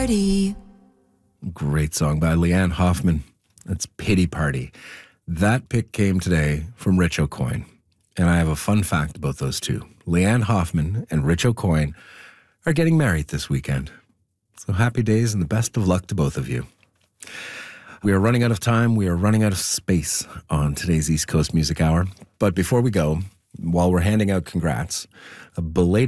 Party. Great song by Leanne Hoffman. That's Pity Party. That pick came today from Rich Aucoin. And I have a fun fact about those two. Leanne Hoffman and Rich Aucoin are getting married this weekend. So happy days and the best of luck to both of you. We are running out of time. We are running out of space on today's East Coast Music Hour. But before we go, while we're handing out congrats, a belated